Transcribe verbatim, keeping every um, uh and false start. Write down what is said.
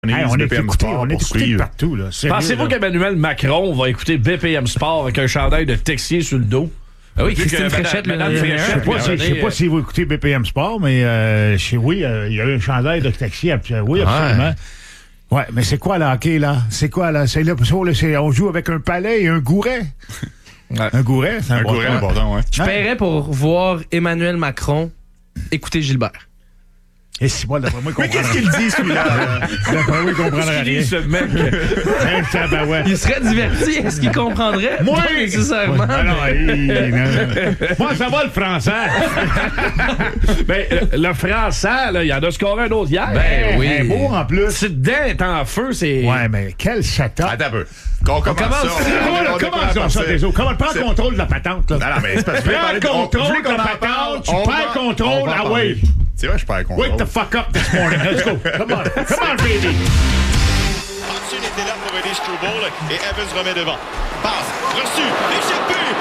Hey, on est écouté, on est écouté partout. Là. Pensez-vous qu'Emmanuel Macron va écouter B P M Sport avec un chandail de Texier sur le dos? Ah oui, Christine Fréchette. Je ne sais pas si vous écoutez B P M Sport, mais euh, chez, oui, euh, il y a eu un chandail de Texier. Oui, absolument. Ouais, ouais, mais c'est quoi le hockey, là? C'est quoi, là? C'est là, c'est, on joue avec un palais et un gouret. Ouais. Un gouret, c'est un, un gouret important, ouais. Je paierais pour voir Emmanuel Macron écouter Gilbert. Et si moi, d'après moi, il mais qu'est-ce qu'il dit, celui-là? D'après moi, il comprendrait rien. Ce mec. ben ouais. Il serait diverti. Est-ce qu'il comprendrait? Moi, pas nécessairement. Ah non, il... moi, ça va, le français. ben, le, le français, là, il y en a scoré un autre hier. Ben oui. Un beau, en plus. C'est dedans, est en feu, c'est... Ouais, mais quel setup. Attends un peu. On commence, on commence ça. On, on, comment ça, Désolé? Comment prends le contrôle de la patente, là? Non, non, mais c'est parce que... Prends le contrôle de la patente. Tu perds le contrôle. Ah ouais. C'est vrai, je perds le contrôle. Wake the fuck up this morning. Let's go. Come on. Come on, baby. Hudson était là pour aider Struble et Evans remet devant. Passe, reçu, échappé,